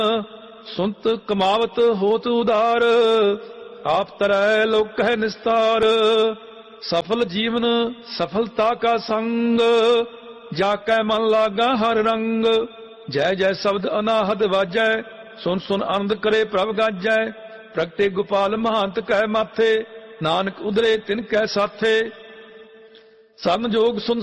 ਸੁਨਤ ਕਮਾਵਤ ਹੋਤ ਉਦਾਰ, ਆਪ ਤਰੈ ਲੋਕ ਹੈ ਨਿਸਤਾਰ। ਸਫਲ ਜੀਵਨ ਸਫਲਤਾ ਕਾ ਸੰਗ, ਜਾ ਕੈ ਮਨ ਲਾਗਾ ਹਰ ਰੰਗ। ਜੈ ਜੈ ਸ਼ਬਦ ਅਨਾਹਦ ਵਾਜੈ, ਸੁਨ ਸੁਨ ਆਨੰਦ ਕਰੇ ਪ੍ਰਭ ਗਾਜੈ। ਪ੍ਰਗਟੇ ਗੋਪਾਲ ਮਹੰਤ ਕੈ ਮਾਥੇ, ਨਾਨਕ ਉਦਰੇ ਤਿਨ ਕੈ ਸਾਥੇ। ਸਰਨ ਜੋਗ ਸੁਨ